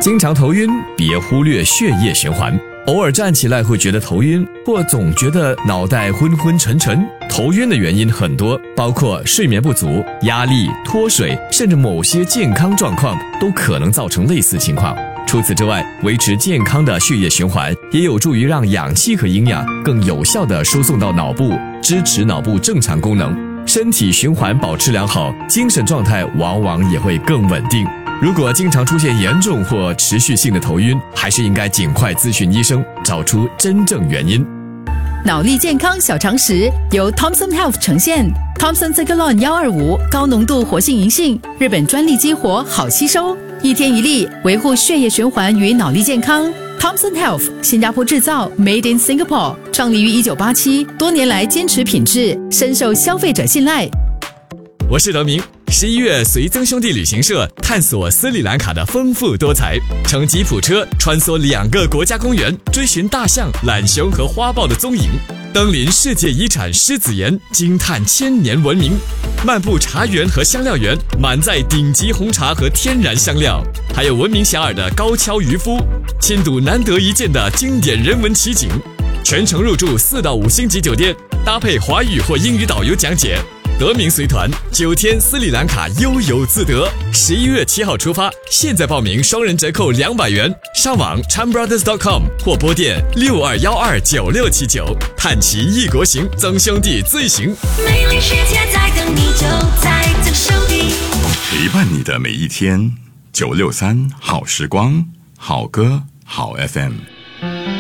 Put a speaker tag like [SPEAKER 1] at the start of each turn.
[SPEAKER 1] 经常头晕，别忽略血液循环。偶尔站起来会觉得头晕，或总觉得脑袋昏昏沉沉。头晕的原因很多，包括睡眠不足、压力、脱水，甚至某些健康状况都可能造成类似情况。除此之外，维持健康的血液循环也有助于让氧气和营养更有效地输送到脑部，支持脑部正常功能。身体循环保持良好，精神状态往往也会更稳定。如果经常出现严重或持续性的头晕，还是应该尽快咨询医生，找出真正原因。
[SPEAKER 2] 脑力健康小常识由 Thomson Health 呈现。Thomson Zyklon 125高浓度活性银杏，日本专利激活，好吸收，一天一粒，维护血液循环与脑力健康。Thomson Health 新加坡制造 ，Made in Singapore， 创立于1987，多年来坚持品质，深受消费者信赖。
[SPEAKER 1] 我是德明。11月，随曾兄弟旅行社探索斯里兰卡的丰富多彩，乘吉普车穿梭2个国家公园，追寻大象、懒熊和花豹的踪影，登临世界遗产狮子岩，惊叹1000年文明，漫步茶园和香料园，满载顶级红茶和天然香料，还有闻名遐迩的高跷渔夫，亲睹难得一见的经典人文奇景，全程入住4到5星级酒店，搭配华语或英语导游讲解。德明随团9天斯里兰卡悠游自得，11月7号出发，现在报名双人折扣200元，上网 chanbrothers.com 或拨电62129679，探奇异国行，曾兄弟最行。
[SPEAKER 3] 美丽世界在等你，就在曾兄弟。
[SPEAKER 4] 陪伴你的每一天，963好时光，好歌好 FM。